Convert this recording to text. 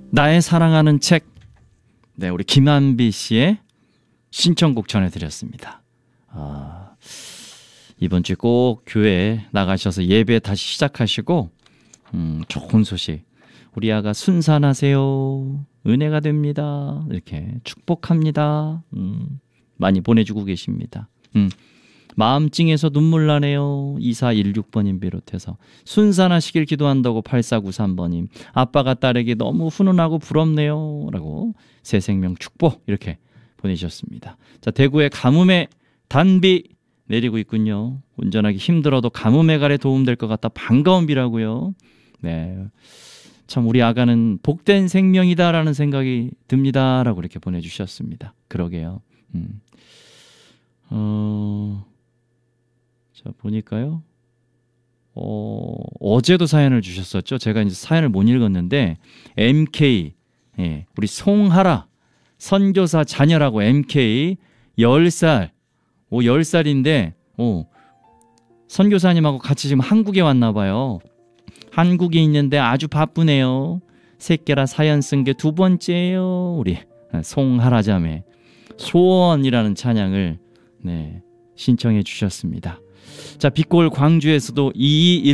나의 사랑하는 책. 네, 우리 김한비 씨의 신청곡 전해드렸습니다. 이번 주에 꼭 교회 나가셔서 예배 다시 시작하시고 좋은 소식, 우리 아가 순산하세요, 은혜가 됩니다, 이렇게 축복합니다, 많이 보내주고 계십니다. 마음 찡해서 눈물 나네요. 2416번님 비롯해서 순산하시길 기도한다고 8493번님, 아빠가 딸에게 너무 훈훈하고 부럽네요 라고 새 생명 축복 이렇게 보내주셨습니다. 자, 대구의 가뭄에 단비 내리고 있군요. 운전하기 힘들어도 가뭄의 갈에 도움될 것 같다. 반가운 비라고요. 네, 참 우리 아가는 복된 생명이다라는 생각이 듭니다 라고 이렇게 보내주셨습니다. 그러게요. 자, 보니까요. 어제도 사연을 주셨었죠. 제가 이제 사연을 못 읽었는데 MK, 예, 우리 송하라 선교사 자녀라고 MK 10살, 10살인데 선교사님하고 같이 지금 한국에 왔나 봐요. 한국에 있는데 아주 바쁘네요. 새끼라 사연 쓴 게 2번째예요. 우리 송하라 자매 소원이라는 찬양을 네, 신청해 주셨습니다. 자, 빛골 광주에서도 2211